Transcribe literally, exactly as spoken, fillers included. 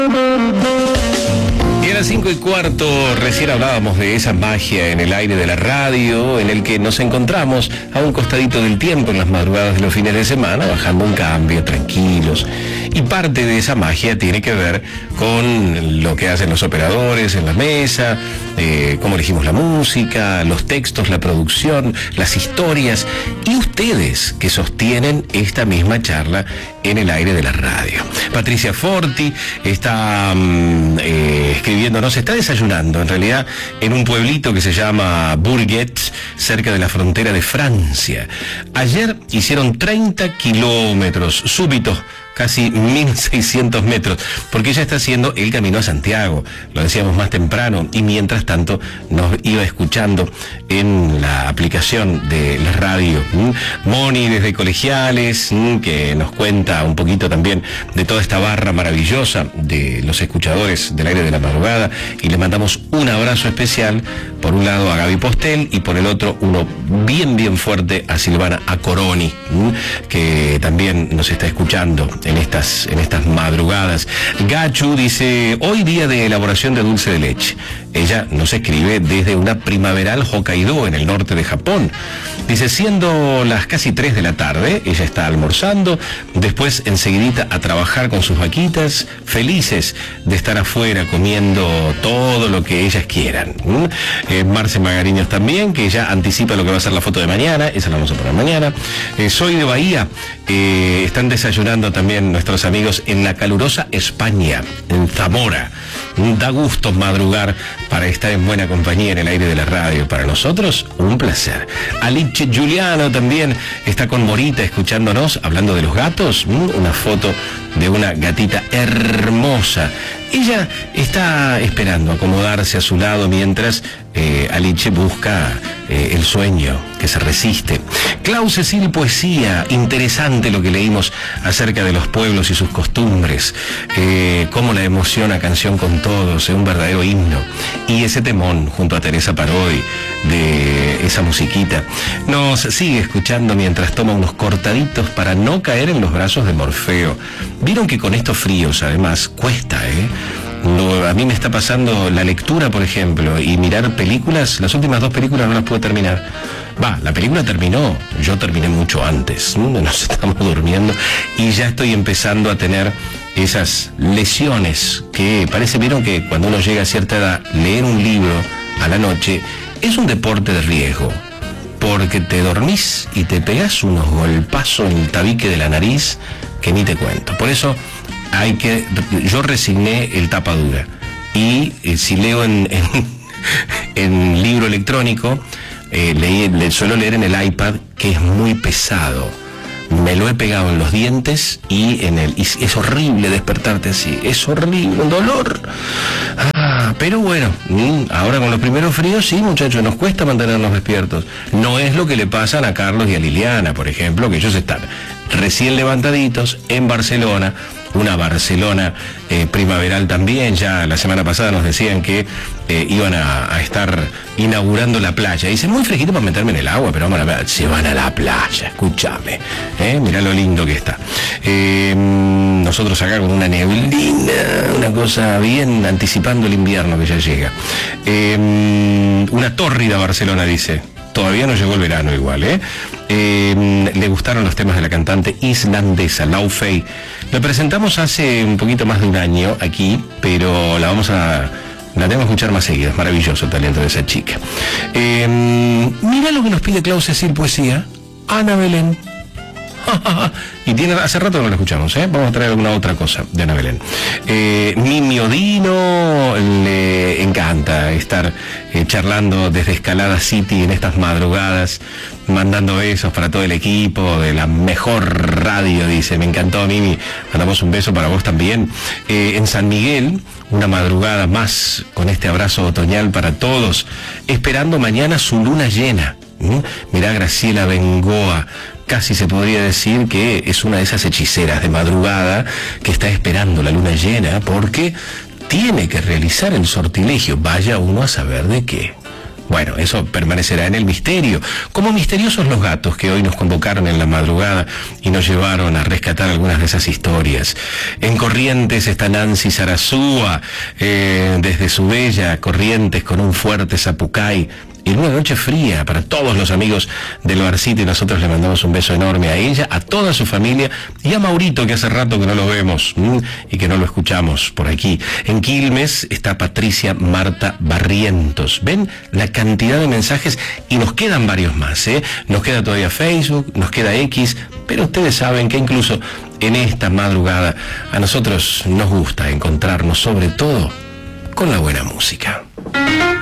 Y a las cinco y cuarto recién hablábamos de esa magia en el aire de la radio, en el que nos encontramos a un costadito del tiempo en las madrugadas de los fines de semana, bajando un cambio, tranquilos. Y parte de esa magia tiene que ver con lo que hacen los operadores en la mesa, eh, cómo elegimos la música, los textos, la producción, las historias, y ustedes que sostienen esta misma charla en el aire de la radio. Patricia Forti está mm, eh, escribiéndonos, está desayunando en realidad en un pueblito que se llama Bourget, cerca de la frontera de Francia. Ayer hicieron treinta kilómetros súbitos, casi mil seiscientos metros, porque ella está haciendo el camino a Santiago, lo decíamos más temprano, y mientras tanto nos iba escuchando en la aplicación de la radio. ¿Mm? Moni desde Colegiales, ¿Mm? que nos cuenta un poquito también de toda esta barra maravillosa de los escuchadores del aire de la madrugada, y le mandamos un abrazo especial, por un lado a Gaby Postel, y por el otro uno bien bien fuerte a Silvana Acoroni, ¿Mm? que también nos está escuchando en estas, en estas madrugadas. Gachu dice, hoy día de elaboración de dulce de leche. Ella nos escribe desde una primaveral Hokkaido, en el norte de Japón. Dice, siendo las casi tres de la tarde, ella está almorzando, después enseguidita a trabajar con sus vaquitas, felices de estar afuera comiendo todo lo que ellas quieran. ¿Mm? Eh, Marce Magariños también, que ya anticipa lo que va a ser la foto de mañana, esa la vamos a poner mañana. Eh, soy de Bahía, eh, están desayunando también nuestros amigos en la calurosa España, en Zamora. Da gusto madrugar para estar en buena compañía en el aire de la radio. Para nosotros, un placer. Alice Giuliano también está con Morita escuchándonos, hablando de los gatos. Una foto de una gatita hermosa. Ella está esperando acomodarse a su lado mientras eh, Alice busca eh, el sueño que se resiste. Clau Cecil Poesía, interesante lo que leímos acerca de los pueblos y sus costumbres, eh, cómo la emociona Canción con Todos, es un verdadero himno. Y ese temón junto a Teresa Parodi de esa musiquita nos sigue escuchando mientras toma unos cortaditos para no caer en los brazos de Morfeo. Vieron que con estos fríos además cuesta, ¿eh? No, a mí me está pasando la lectura, por ejemplo, y mirar películas. Las últimas dos películas no las pude terminar. Va, la película terminó, yo terminé mucho antes, ¿no? Nos estamos durmiendo y ya estoy empezando a tener esas lesiones que parece, vieron que cuando uno llega a cierta edad, leer un libro a la noche es un deporte de riesgo, porque te dormís y te pegás unos golpazos en el tabique de la nariz que ni te cuento. Por eso hay que, yo resigné el tapa dura, y eh, si leo en, en, en libro electrónico, eh, leí, le suelo leer en el iPad, que es muy pesado. Me lo he pegado en los dientes y en el y es horrible despertarte así, es horrible, un dolor. Ah, pero bueno, ahora con los primeros fríos, sí, muchachos, nos cuesta mantenernos despiertos. No es lo que le pasan a Carlos y a Liliana, por ejemplo, que ellos están recién levantaditos en Barcelona, una Barcelona eh, primaveral también. Ya la semana pasada nos decían que eh, iban a, a estar inaugurando la playa. Dice, muy fresquito para meterme en el agua, pero vamos a ver, se van a la playa, escúchame, ¿eh? Mirá lo lindo que está. Eh, nosotros acá con una neblina, una cosa bien anticipando el invierno que ya llega. Eh, una tórrida Barcelona, dice. Todavía no llegó el verano igual, ¿eh? Eh, le gustaron los temas de la cantante islandesa, Lau Fey. La presentamos hace un poquito más de un año aquí, pero la vamos a... la tengo que escuchar más seguido. Es maravilloso el talento de esa chica. Eh, mira lo que nos pide Clau Cecil Poesía. Ana Belén. Y tiene, hace rato que no la escuchamos, ¿eh? Vamos a traer alguna otra cosa de Ana Belén. Eh, Mimi Odino, le encanta estar eh, charlando desde Escalada City en estas madrugadas, mandando besos para todo el equipo de la mejor radio, dice. Me encantó, Mimi. Mandamos un beso para vos también. Eh, en San Miguel, una madrugada más con este abrazo otoñal para todos, esperando mañana su luna llena. ¿Mm? Mirá, Graciela Bengoa, casi se podría decir que es una de esas hechiceras de madrugada que está esperando la luna llena porque tiene que realizar el sortilegio, vaya uno a saber de qué. Bueno, eso permanecerá en el misterio. Como misteriosos los gatos que hoy nos convocaron en la madrugada y nos llevaron a rescatar algunas de esas historias. En Corrientes está Nancy Sarazúa, eh, desde su bella Corrientes con un fuerte zapucay. Y en una noche fría para todos los amigos del barcito, y nosotros le mandamos un beso enorme a ella, a toda su familia y a Maurito, que hace rato que no lo vemos ¿m? y que no lo escuchamos por aquí. En Quilmes está Patricia Marta Barrientos. ¿Ven la cantidad de mensajes? Y nos quedan varios más, ¿eh? Nos queda todavía Facebook, nos queda X, pero ustedes saben que incluso en esta madrugada a nosotros nos gusta encontrarnos sobre todo con la buena música.